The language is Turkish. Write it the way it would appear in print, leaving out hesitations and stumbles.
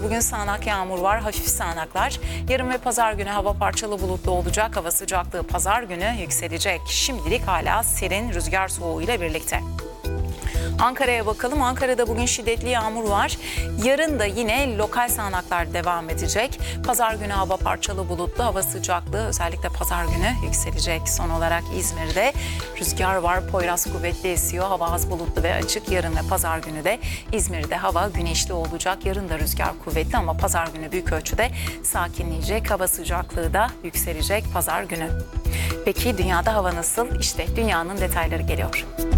bugün sağanak yağmur var, hafif sağanaklar. Yarın ve pazar günü hava parçalı bulutlu olacak. Hava sıcaklığı pazar günü yükselecek. Şimdilik hala serin rüzgar soğuğuyla birlikte. Ankara'ya bakalım. Ankara'da bugün şiddetli yağmur var. Yarın da yine lokal sağanaklar devam edecek. Pazar günü hava parçalı bulutlu. Hava sıcaklığı özellikle pazar günü yükselecek. Son olarak İzmir'de rüzgar var. Poyraz kuvvetli esiyor. Hava az bulutlu ve açık. Yarın ve pazar günü de İzmir'de hava güneşli olacak. Yarın da rüzgar kuvvetli ama pazar günü büyük ölçüde sakinleyecek. Hava sıcaklığı da yükselecek pazar günü. Peki dünyada hava nasıl? İşte dünyanın detayları geliyor.